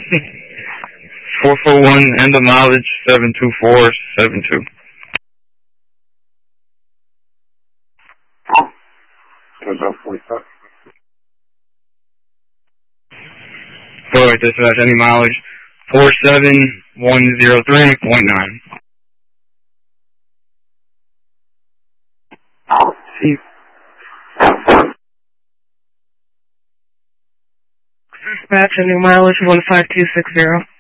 441, end of mileage, 72472. Forward dispatch, any mileage, 47103.9. See. Dispatch, a new mileage 15260.